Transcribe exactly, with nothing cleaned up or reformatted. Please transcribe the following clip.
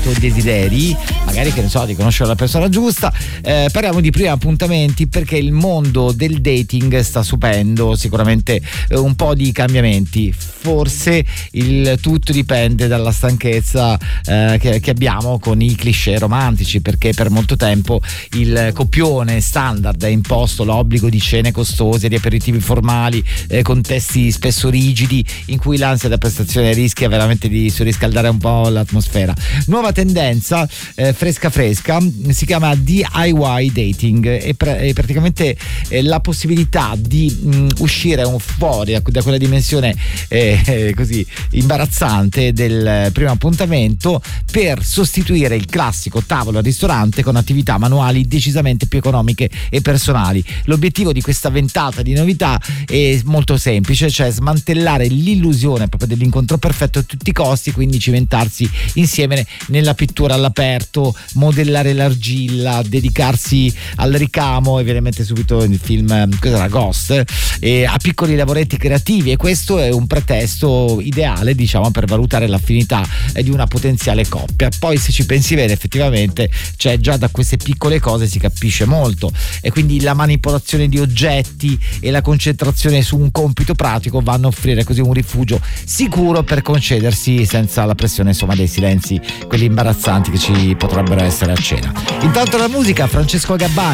stato desideri, magari che ne so, di conoscere la persona giusta. Eh, parliamo di primi appuntamenti perché il mondo del dating sta subendo sicuramente eh, un po' di cambiamenti. Forse il tutto dipende dalla stanchezza eh, che, che abbiamo con i cliché romantici, perché per molto tempo il copione standard ha imposto l'obbligo di cene costose, di aperitivi formali, eh, contesti spesso rigidi in cui l'ansia da prestazione rischia veramente di surriscaldare un po' l'atmosfera. Nuova tendenza eh, fresca fresca, si chiama D I Y dating, e, pr- e praticamente eh, la possibilità di mh, uscire un fuori da, da quella dimensione eh, eh, così imbarazzante del primo appuntamento per sostituire il classico tavolo al ristorante con attività manuali decisamente più economiche e personali. L'obiettivo di questa ventata di novità è molto semplice, cioè smantellare l'illusione proprio dell'incontro perfetto a tutti i costi, quindi cimentarsi insieme nella pittura all'aperto, modellare l'argilla, dedicarsi al ricamo, e veramente subito il film cos'era Ghost, e a piccoli lavoretti creativi, e questo è un pretesto ideale, diciamo, per valutare l'affinità di una potenziale coppia. Poi se ci pensi bene, effettivamente, cioè già da queste piccole cose si capisce molto, e quindi la manipolazione di oggetti e la concentrazione su un compito pratico vanno a offrire così un rifugio sicuro per concedersi senza la pressione, insomma, dei silenzi, quelli imbarazzanti che ci potrebbero essere a cena. Intanto la musica, Francesco Gabbani.